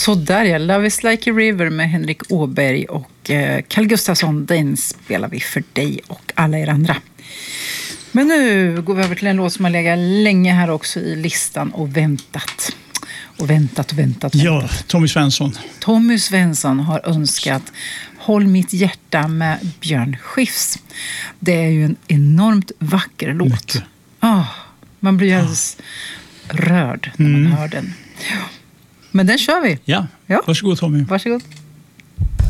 Så där ja, Love is like a river med Henrik Åberg och Carl Gustafsson, den spelar vi för dig och alla er andra. Men nu går vi över till en låt som har legat länge här också i listan och väntat. Och väntat. Ja, Tommy Svensson. Tommy Svensson har önskat Håll mitt hjärta med Björn Skifs. Det är ju en enormt vacker låt. Man blir alldeles rörd när man hör den. Men den kör vi. Ja, varsågod Tommy. Varsågod.